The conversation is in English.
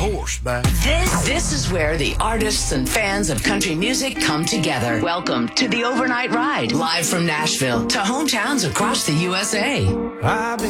horseback. This is where the artists and fans of country music come together. Welcome to the Overnight Ride, live from Nashville to hometowns across the USA. I've been